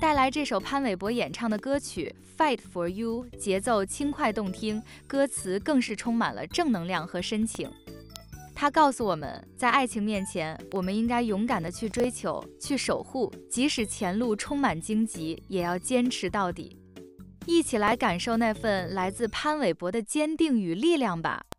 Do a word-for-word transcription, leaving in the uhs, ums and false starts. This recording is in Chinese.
带来这首潘玮柏演唱的歌曲《Fight for You》，节奏轻快动听，歌词更是充满了正能量和深情。他告诉我们，在爱情面前，我们应该勇敢地去追求，去守护，即使前路充满荆棘，也要坚持到底。一起来感受那份来自潘玮柏的坚定与力量吧。